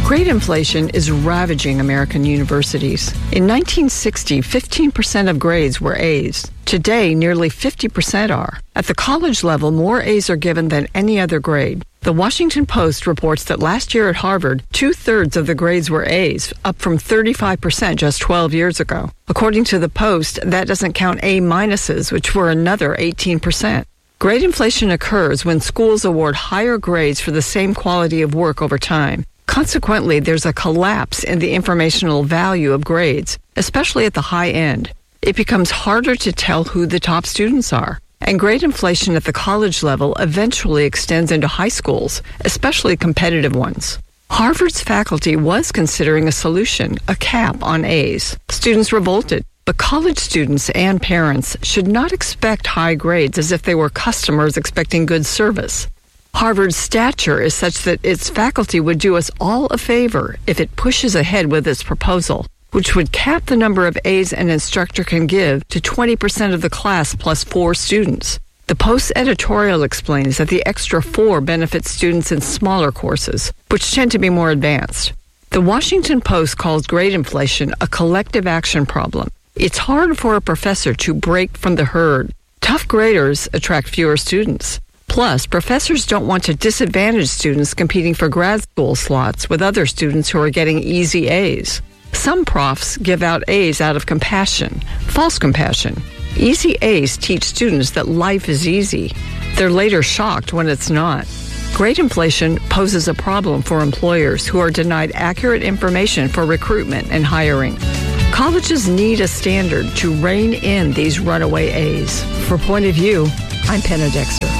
Grade inflation is ravaging American universities. In 1960, 15% of grades were A's. Today, nearly 50% are. At the college level, more A's are given than any other grade. The Washington Post reports that last year at Harvard, 2/3 of the grades were A's, up from 35% just 12 years ago. According to the Post, that doesn't count A minuses, which were another 18%. Grade inflation occurs when schools award higher grades for the same quality of work over time. Consequently, there's a collapse in the informational value of grades, especially at the high end. It becomes harder to tell who the top students are. And grade inflation at the college level eventually extends into high schools, especially competitive ones. Harvard's faculty was considering a solution, a cap on A's. Students revolted. But college students and parents should not expect high grades as if they were customers expecting good service. Harvard's stature is such that its faculty would do us all a favor if it pushes ahead with its proposal, which would cap the number of A's an instructor can give to 20% of the class plus 4 students. The Post editorial explains that the extra 4 benefits students in smaller courses, which tend to be more advanced. The Washington Post calls grade inflation a collective action problem. It's hard for a professor to break from the herd. Tough graders attract fewer students. Plus, professors don't want to disadvantage students competing for grad school slots with other students who are getting easy A's. Some profs give out A's out of compassion, false compassion. Easy A's teach students that life is easy. They're later shocked when it's not. Grade inflation poses a problem for employers who are denied accurate information for recruitment and hiring. Colleges need a standard to rein in these runaway A's. For Point of View, I'm Penna Dexter.